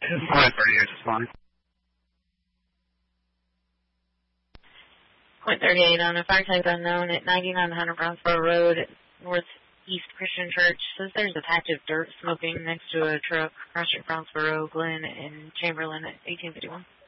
Point 38 is fine. Point 38 on a fire type unknown at 9900 Brownsboro Road, Northeast Christian Church. Says there's a patch of dirt smoking next to a truck crossing Brownsboro, Glen, and Chamberlain at 1851.